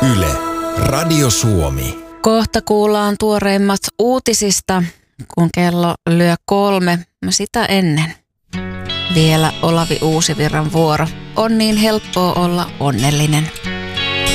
Yle, Radio Suomi. Kohta kuullaan tuoreimmat uutisista, kun kello lyö 3. Sitä ennen vielä Olavi Uusivirran vuoro. On niin helppoa olla onnellinen.